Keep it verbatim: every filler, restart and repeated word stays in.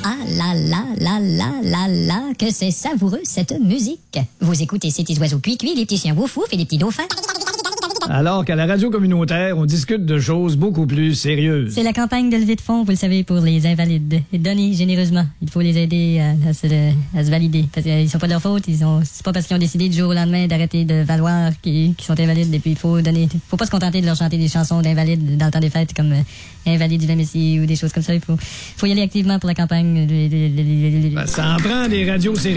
Ah là là là là là là, que c'est savoureux cette musique. Vous écoutez ces petits oiseaux cuits-cuits, les petits chiens wouf-wouf et les petits dauphins. Alors qu'à la radio communautaire, on discute de choses beaucoup plus sérieuses. C'est la campagne de levée de fonds, vous le savez, pour les invalides. Donnez généreusement. Il faut les aider à, à, se, à se valider. Parce qu'ils sont pas de leur faute. Ils ont, c'est pas parce qu'ils ont décidé du jour au lendemain d'arrêter de valoir qu'ils, qu'ils sont invalides. Et puis il faut donner. Faut pas se contenter de leur chanter des chansons d'invalides dans le temps des fêtes comme euh, Invalide du Messie ou des choses comme ça. Il faut, faut y aller activement pour la campagne. Ben, ça en prend des radios sérieuses.